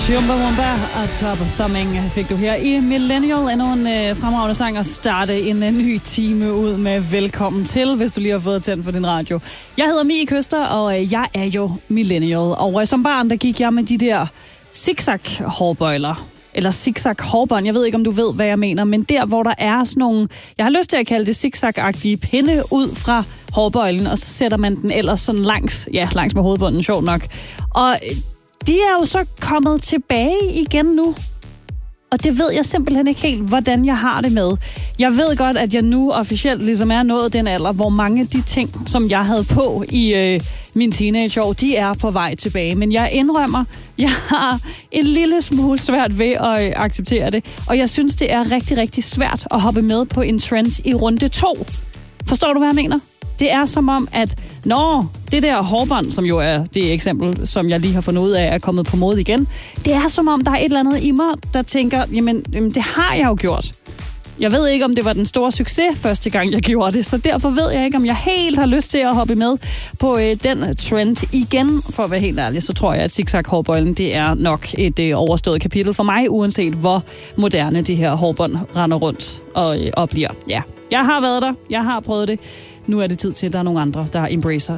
Chumbawamba og Top Thumbing fik du her i Millennial. Endnu en fremragende sang at starte en ny time ud med. Velkommen til, hvis du lige har fået tændt for din radio. Jeg hedder Mie Køster, og jeg er jo Millennial. Og som barn, der gik jeg med de der zigzag-hårbøjler. Eller zigzag-hårbånd. Jeg ved ikke, om du ved, hvad jeg mener. Men der, hvor der er sådan nogle... Jeg har lyst til at kalde det zigzag-agtige pinde ud fra hårbøjlen, og så sætter man den ellers sådan langs med hovedbunden, sjovt nok. Og de er jo så kommet tilbage igen nu. Og det ved jeg simpelthen ikke helt, hvordan jeg har det med. Jeg ved godt, at jeg nu officielt ligesom er nået den alder, hvor mange af de ting, som jeg havde på i min teenageår, de er på vej tilbage. Men jeg indrømmer, jeg har en lille smule svært ved at acceptere det. Og jeg synes, det er rigtig, rigtig svært at hoppe med på en trend i runde 2. Forstår du, hvad jeg mener? Det er som om, at det der hårbånd, som jo er det eksempel, som jeg lige har fundet ud af, er kommet på mode igen. Det er som om, der er et eller andet i mig, der tænker, jamen det har jeg jo gjort. Jeg ved ikke, om det var den store succes første gang, jeg gjorde det, så derfor ved jeg ikke, om jeg helt har lyst til at hoppe med på den trend igen. For at være helt ærlig, så tror jeg, at zigzag-hårbøjlen, det er nok et overstået kapitel for mig, uanset hvor moderne de her hårbånd render rundt og bliver. Ja, jeg har været der, jeg har prøvet det. Nu er det tid til, at der er nogle andre, der embracer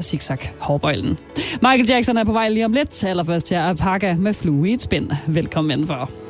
zigzag-hårbøjlen. Michael Jackson er på vej lige om lidt. Allerførst til at pakke med flue i et spænd. Velkommen indenfor.